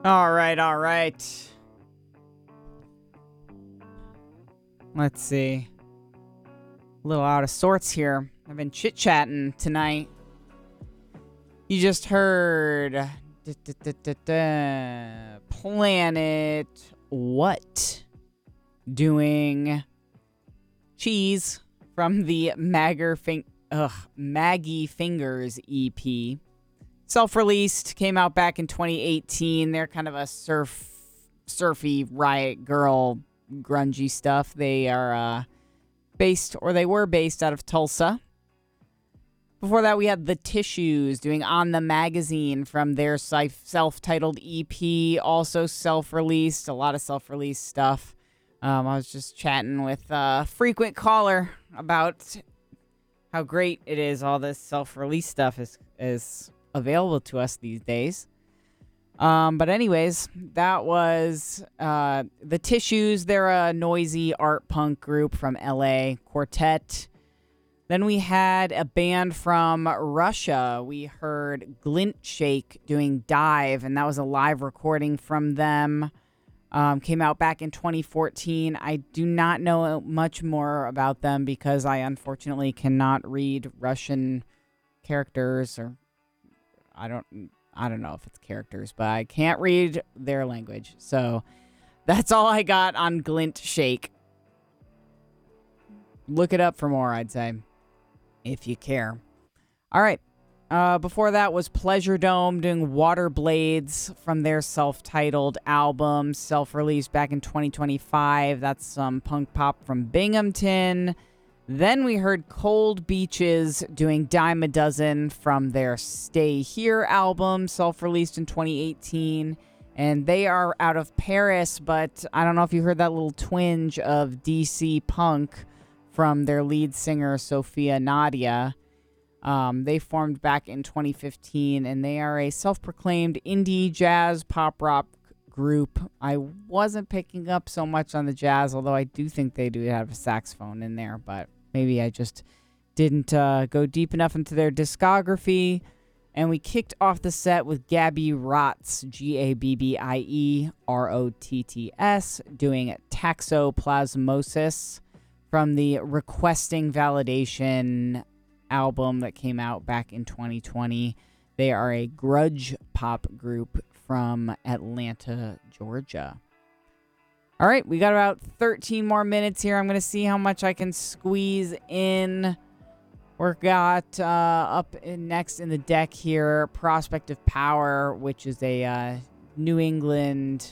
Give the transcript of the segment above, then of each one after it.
All right, all right. Let's see. A little out of sorts here. I've been chit-chatting tonight. You just heard Planet What doing Cheese from the Maggie Fingers EP. Self-released, came out back in 2018. They're kind of a surfy riot girl grungy stuff. They are they were based out of Tulsa. Before that, we had The Tissues doing On the Magazine from their self-titled EP, also self-released, a lot of self-released stuff. I was just chatting with a frequent caller about how great it is, all this self-release stuff is available to us these days. But anyways, that was The Tissues. They're a noisy art punk group from LA, Quartet. Then we had a band from Russia. We heard Glint Shake doing Dive, and that was a live recording from them. Came out back in 2014. I do not know much more about them because I unfortunately cannot read Russian characters, or I don't know if it's characters, but I can't read their language. So that's all I got on Glint Shake. Look it up for more, I'd say, if you care. All right. Before that was Pleasure Dome doing Water Blades from their self-titled album, self-released back in 2025. That's some punk pop from Binghamton. Then we heard Cold Beaches doing Dime a Dozen from their Stay Here album, self-released in 2018. And they are out of Paris, but I don't know if you heard that little twinge of DC punk from their lead singer, Sophia Nadia. They formed back in 2015, and they are a self-proclaimed indie jazz pop rock group. I wasn't picking up so much on the jazz, although I do think they do have a saxophone in there, but maybe I just didn't go deep enough into their discography. And we kicked off the set with Gabby Rotts, Gabbie Rotts, doing Taxoplasmosis from the Requesting Validation album that came out back in 2020. They are a grudge pop group from Atlanta, Georgia. All right, we got about 13 more minutes here. I'm going to see how much I can squeeze in. We've got up next in the deck here, Prospect of Power, which is a Northeast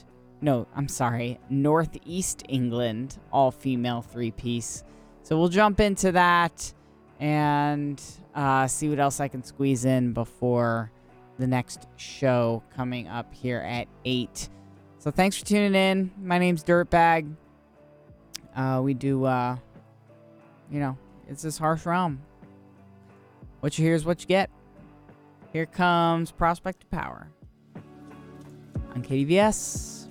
England all-female three-piece. So we'll jump into that and see what else I can squeeze in before the next show coming up here at 8. So thanks for tuning in. My name's Dirtbag. We do, it's this harsh realm. What you hear is what you get. Here comes Prospect of Power on KDVS.